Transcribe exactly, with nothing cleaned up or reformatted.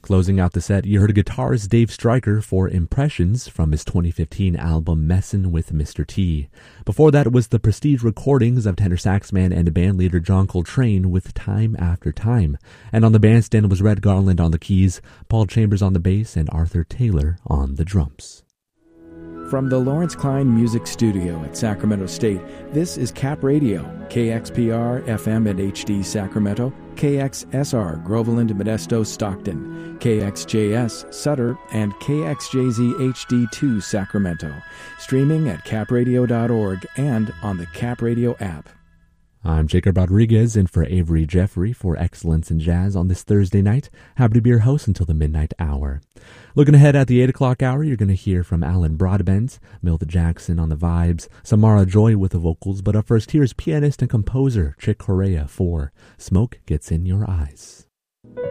Closing out the set, you heard guitarist Dave Stryker for Impressions from his twenty fifteen album Messin' with Mister T. Before that was the prestige recordings of tenor saxman and bandleader John Coltrane with Time After Time. And on the bandstand was Red Garland on the keys, Paul Chambers on the bass, and Arthur Taylor on the drums. From the Lawrence Klein Music Studio at Sacramento State, this is Cap Radio, K X P R, F M and H D Sacramento, K X S R, Groveland, Modesto, Stockton, K X J S, Sutter, and K X J Z H D two, Sacramento. Streaming at cap radio dot org and on the Cap Radio app. I'm Jacob Rodriguez, in for Avery Jeffrey for Excellence in Jazz on this Thursday night. Happy to be your host until the midnight hour. Looking ahead at the eight o'clock hour, you're going to hear from Alan Broadbent, Milton Jackson on the vibes, Samara Joy with the vocals, but up first, here's pianist and composer Chick Corea for Smoke Gets in Your Eyes.